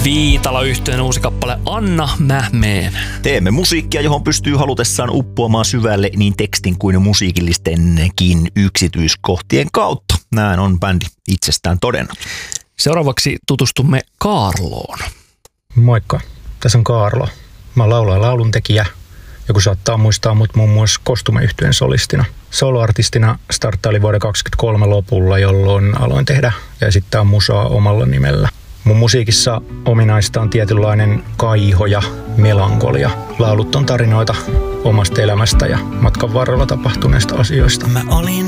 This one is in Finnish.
Viitala-yhtyeen uusi kappale Anna mä meen. Teemme musiikkia, johon pystyy halutessaan uppoamaan syvälle niin tekstin kuin musiikillistenkin yksityiskohtien kautta. Näin on bändi itsestään todennut. Seuraavaksi tutustumme Kaarloon. Moikka, tässä on Kaarlo. Mä oon laulaja ja lauluntekijä. Joku saattaa muistaa mut muun muassa Kostume-yhtyeen solistina. Soloartistina starttaili vuoden 2023 lopulla, jolloin aloin tehdä ja esittää musaa omalla nimellä. Mun musiikissa ominaista on tietynlainen kaiho ja melankolia. Laulut on tarinoita omasta elämästä ja matkan varrella tapahtuneista asioista. Mä olin